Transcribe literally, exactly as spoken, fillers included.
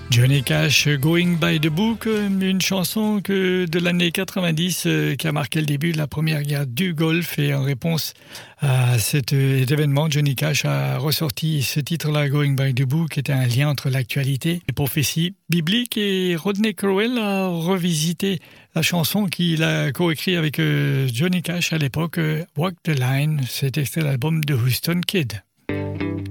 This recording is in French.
Johnny Cash, Going by the Book, une chanson que de l'année quatre-vingt-dix euh, qui a marqué le début de la première guerre du Golfe, et en réponse à cet euh, événement, Johnny Cash a ressorti ce titre-là, Going by the Book, qui était un lien entre l'actualité et les prophéties bibliques, et Rodney Crowell a revisité la chanson qu'il a coécrit avec euh, Johnny Cash à l'époque, euh, Walk the Line, c'est extrait de l'album de Houston Kid.